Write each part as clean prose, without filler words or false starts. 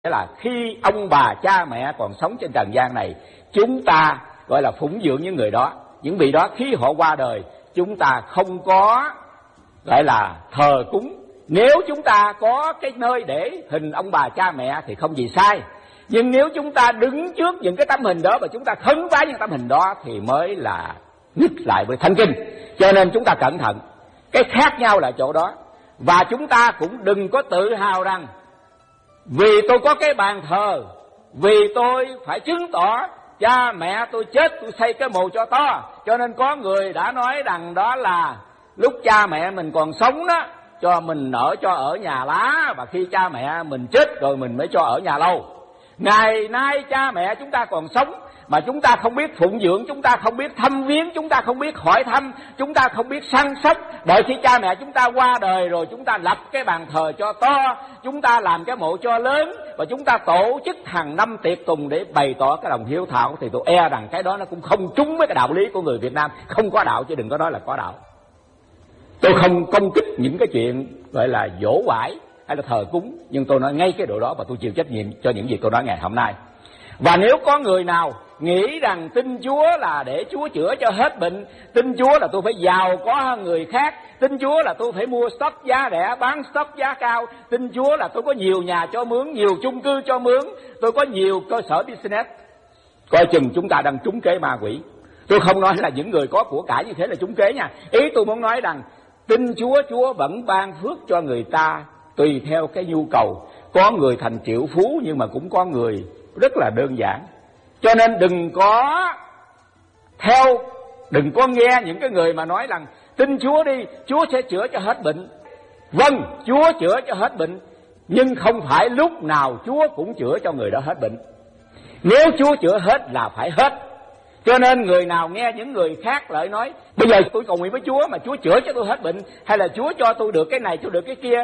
là khi ông bà cha mẹ còn sống trên trần gian này, chúng ta gọi là phụng dưỡng những người đó, những vị đó. Khi họ qua đời, chúng ta không có gọi là thờ cúng. Nếu chúng ta có cái nơi để hình ông bà cha mẹ thì không gì sai, nhưng nếu chúng ta đứng trước những cái tấm hình đó và chúng ta khấn vái những tấm hình đó thì mới là nghịch lại với Thánh Kinh. Cho nên chúng ta cẩn thận, cái khác nhau là chỗ đó. Và chúng ta cũng đừng có tự hào rằng vì tôi có cái bàn thờ, vì tôi phải chứng tỏ cha mẹ tôi chết tôi xây cái mồ cho to. Cho nên có người đã nói rằng đó là lúc cha mẹ mình còn sống đó, cho mình cho ở nhà lá, và khi cha mẹ mình chết rồi mình mới cho ở nhà lâu. Ngày nay cha mẹ chúng ta còn sống mà chúng ta không biết phụng dưỡng, chúng ta không biết thăm viếng, chúng ta không biết hỏi thăm, chúng ta không biết săn sóc. Đợi khi cha mẹ chúng ta qua đời rồi, chúng ta lập cái bàn thờ cho to, chúng ta làm cái mộ cho lớn, và chúng ta tổ chức hàng năm tiệc tùng để bày tỏ cái lòng hiếu thảo, thì tôi e rằng cái đó nó cũng không trúng với cái đạo lý của người Việt Nam. Không có đạo chứ đừng có nói là có đạo. Tôi không công kích những cái chuyện gọi là dỗ quải hay là thờ cúng, nhưng tôi nói ngay cái độ đó và tôi chịu trách nhiệm cho những gì tôi nói ngày hôm nay. Và nếu có người nào nghĩ rằng tin Chúa là để Chúa chữa cho hết bệnh, tin Chúa là tôi phải giàu có hơn người khác, tin Chúa là tôi phải mua stock giá rẻ, bán stock giá cao, tin Chúa là tôi có nhiều nhà cho mướn, nhiều chung cư cho mướn, tôi có nhiều cơ sở business, coi chừng chúng ta đang trúng kế ma quỷ. Tôi không nói là những người có của cải như thế là trúng kế nha. Ý tôi muốn nói rằng tin Chúa, Chúa vẫn ban phước cho người ta tùy theo cái nhu cầu. Có người thành triệu phú nhưng mà cũng có người rất là đơn giản. Cho nên đừng có nghe những cái người mà nói rằng tin Chúa đi, Chúa sẽ chữa cho hết bệnh. Vâng, Chúa chữa cho hết bệnh, nhưng không phải lúc nào Chúa cũng chữa cho người đó hết bệnh. Nếu Chúa chữa hết là phải hết. Cho nên người nào nghe những người khác lại nói bây giờ tôi cầu nguyện với Chúa mà Chúa chữa cho tôi hết bệnh, hay là Chúa cho tôi được cái này, tôi được cái kia,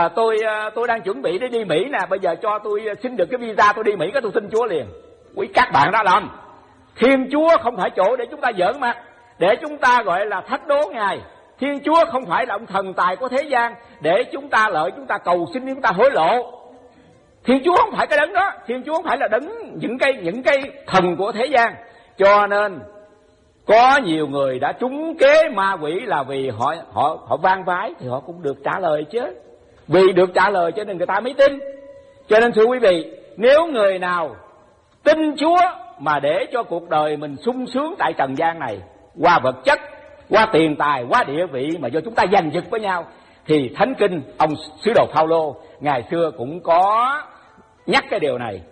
tôi đang chuẩn bị để đi Mỹ nè, bây giờ cho tôi xin được cái visa tôi đi Mỹ, cái tôi tin Chúa liền. Quý các bạn đã làm. Thiên Chúa không phải chỗ để chúng ta giỡn mặt, để chúng ta gọi là thách đố Ngài. Thiên Chúa không phải là ông thần tài của thế gian để chúng ta lợi, chúng ta cầu xin, chúng ta hối lộ. Thiên Chúa không phải cái đấng đó. Thiên Chúa không phải là đấng những cái thần của thế gian. Cho nên có nhiều người đã trúng kế ma quỷ là vì họ van vái thì họ cũng được trả lời chứ. Vì được trả lời cho nên người ta mới tin. Cho nên thưa quý vị, nếu người nào tin Chúa mà để cho cuộc đời mình sung sướng tại trần gian này, qua vật chất, qua tiền tài, qua địa vị mà do chúng ta giành giật với nhau, thì Thánh Kinh ông sứ đồ Phaolô ngày xưa cũng có nhắc cái điều này.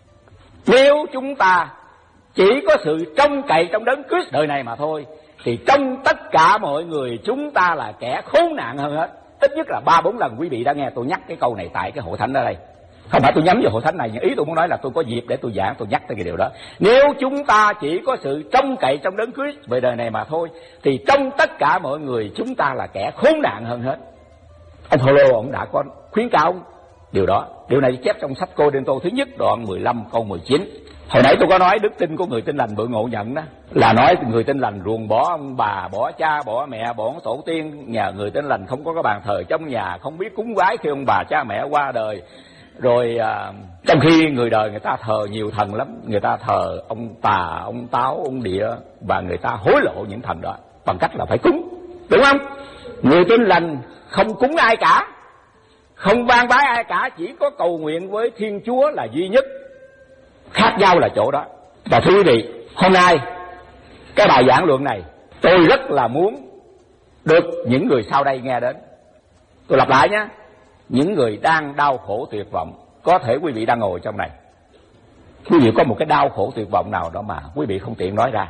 Nếu chúng ta chỉ có sự trông cậy trong đấng Christ đời này mà thôi, thì trong tất cả mọi người chúng ta là kẻ khốn nạn hơn hết. Ít nhất là 3-4 lần quý vị đã nghe tôi nhắc cái câu này tại cái hội thánh ở đây. Không phải tôi nhắm vào hội thánh này, nhưng ý tôi muốn nói là tôi có dịp để tôi giảng, tôi nhắc tới cái điều đó. Nếu chúng ta chỉ có sự trông cậy trong đấng Christ về đời này mà thôi, thì trong tất cả mọi người chúng ta là kẻ khốn nạn hơn hết. Ông Phaolô ông đã có khuyến cáo điều đó. Điều này chép trong sách Cô-rinh-tô thứ nhất đoạn 15 câu 19. Hồi nãy tôi có nói đức tin của người tin lành bự ngộ nhận đó, là nói người tin lành ruồng bỏ ông bà, bỏ cha, bỏ mẹ, bỏ tổ tiên. Nhà người tin lành không có cái bàn thờ trong nhà, không biết cúng vái khi ông bà cha mẹ qua đời. Rồi trong khi người đời người ta thờ nhiều thần lắm, người ta thờ ông Tà, ông Táo, ông Địa, và người ta hối lộ những thần đó bằng cách là phải cúng, đúng không? Người tin lành không cúng ai cả, không van vái ai cả, chỉ có cầu nguyện với Thiên Chúa là duy nhất. Khác nhau là chỗ đó. Và thưa quý vị, hôm nay cái bài giảng luận này tôi rất là muốn được những người sau đây nghe đến. Tôi lặp lại nhé, những người đang đau khổ tuyệt vọng. Có thể quý vị đang ngồi trong này, quý vị có một cái đau khổ tuyệt vọng nào đó mà quý vị không tiện nói ra.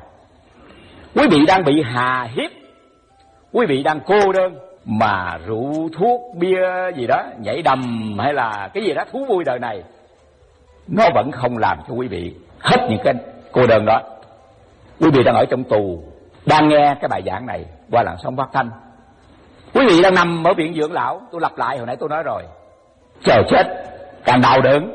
Quý vị đang bị hà hiếp, quý vị đang cô đơn, mà rượu thuốc bia gì đó, nhảy đầm hay là cái gì đó thú vui đời này, nó vẫn không làm cho quý vị hết những cái cô đơn đó. Quý vị đang ở trong tù, đang nghe cái bài giảng này qua làn sóng phát thanh. Quý vị đang nằm ở viện dưỡng lão. Tôi lặp lại hồi nãy tôi nói rồi, chờ chết càng đau đớn,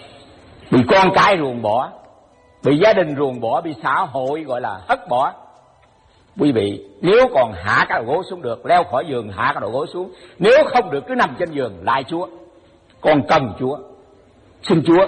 bị con cái ruồng bỏ, bị gia đình ruồng bỏ, bị xã hội gọi là hất bỏ. Quý vị nếu còn hạ cái đầu gối xuống được, leo khỏi giường hạ cái đầu gối xuống. Nếu không được cứ nằm trên giường lại Chúa, con cần Chúa, xin Chúa